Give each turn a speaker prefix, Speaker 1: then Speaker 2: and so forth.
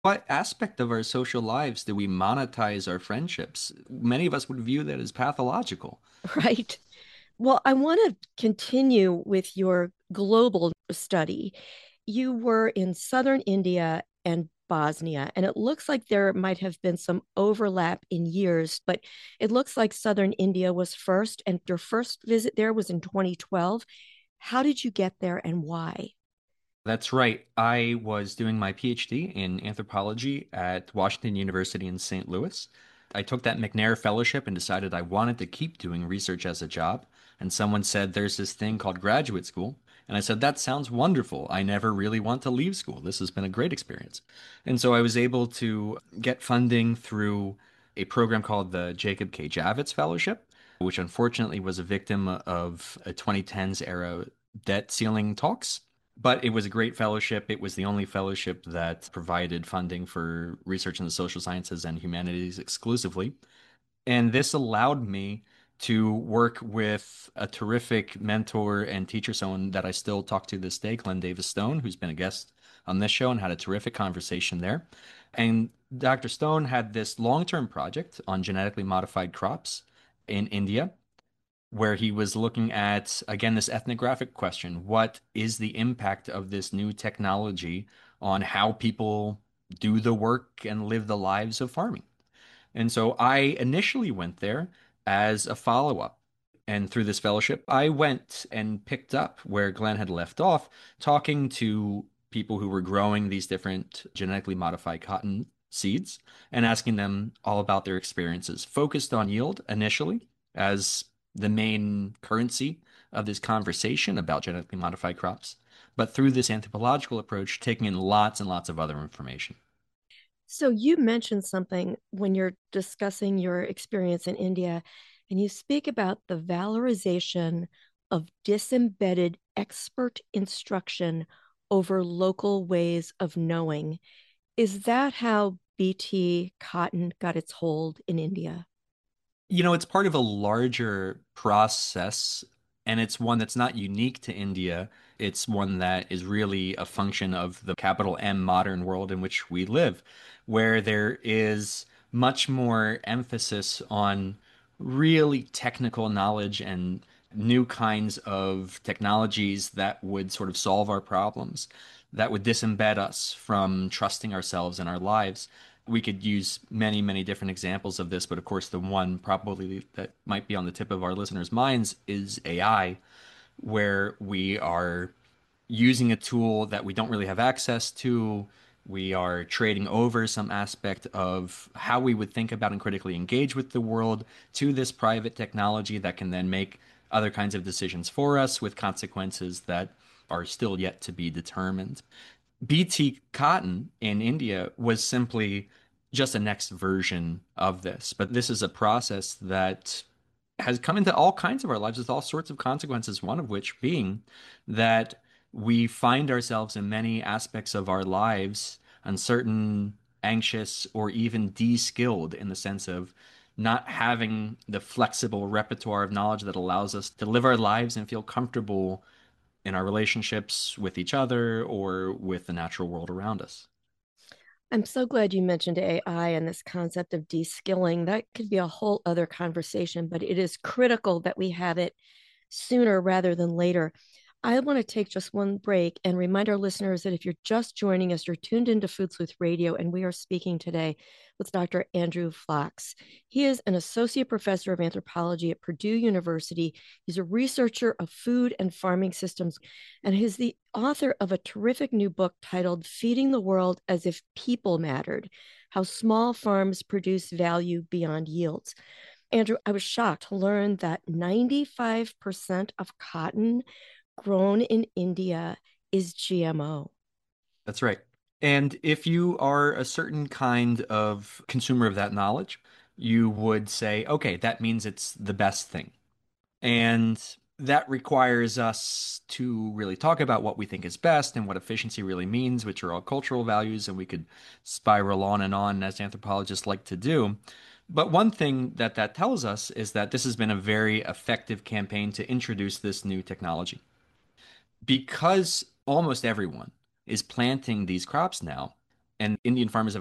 Speaker 1: What aspect of our social lives do we monetize our friendships? Many of us would view that as pathological.
Speaker 2: Right. Well, I want to continue with your global study. You were in southern India and Bosnia, and it looks like there might have been some overlap in years, but it looks like southern India was first, and your first visit there was in 2012. How did you get there and why?
Speaker 1: That's right. I was doing my PhD in anthropology at Washington University in St. Louis. I took that McNair Fellowship and decided I wanted to keep doing research as a job. And someone said, there's this thing called graduate school. And I said, that sounds wonderful. I never really want to leave school. This has been a great experience. And so I was able to get funding through a program called the Jacob K. Javits Fellowship, which unfortunately was a victim of a 2010s era debt ceiling talks. But it was a great fellowship. It was the only fellowship that provided funding for research in the social sciences and humanities exclusively. And this allowed me to work with a terrific mentor and teacher, someone that I still talk to this day, Glenn Davis Stone, who's been a guest on this show and had a terrific conversation there. And Dr. Stone had this long-term project on genetically modified crops in India where he was looking at, again, this ethnographic question. What is the impact of this new technology on how people do the work and live the lives of farming? And so I initially went there as a follow-up. And through this fellowship, I went and picked up where Glenn had left off, talking to people who were growing these different genetically modified cotton seeds and asking them all about their experiences, focused on yield initially as the main currency of this conversation about genetically modified crops, but through this anthropological approach, taking in lots and lots of other information.
Speaker 2: So you mentioned something when you're discussing your experience in India, and you speak about the valorization of disembedded expert instruction over local ways of knowing. Is that how BT cotton got its hold in India?
Speaker 1: It's part of a larger process, and it's one that's not unique to India. It's one that is really a function of the capital M modern world in which we live, where there is much more emphasis on really technical knowledge and new kinds of technologies that would sort of solve our problems, that would disembed us from trusting ourselves and our lives. We could use many, many different examples of this, but of course, the one probably that might be on the tip of our listeners' minds is AI, where we are using a tool that we don't really have access to. We are trading over some aspect of how we would think about and critically engage with the world to this private technology that can then make other kinds of decisions for us with consequences that are still yet to be determined. BT cotton in India was simply just a next version of this. But this is a process that has come into all kinds of our lives with all sorts of consequences, one of which being that we find ourselves in many aspects of our lives uncertain, anxious, or even de-skilled in the sense of not having the flexible repertoire of knowledge that allows us to live our lives and feel comfortable in our relationships with each other or with the natural world around us.
Speaker 2: I'm so glad you mentioned AI and this concept of de-skilling. That could be a whole other conversation, but it is critical that we have it sooner rather than later. I want to take just one break and remind our listeners that if you're just joining us, you're tuned into Food Sleuth Radio, and we are speaking today with Dr. Andrew Fox. He is an associate professor of anthropology at Purdue University. He's a researcher of food and farming systems, and he's the author of a terrific new book titled Feeding the World as If People Mattered: How Small Farms Produce Value Beyond Yields. Andrew, I was shocked to learn that 95% of cotton grown in India is GMO.
Speaker 1: That's right. And if you are a certain kind of consumer of that knowledge, you would say, okay, that means it's the best thing. And that requires us to really talk about what we think is best and what efficiency really means, which are all cultural values, and we could spiral on and on as anthropologists like to do. But one thing that that tells us is that this has been a very effective campaign to introduce this new technology. Because almost everyone is planting these crops now, and Indian farmers have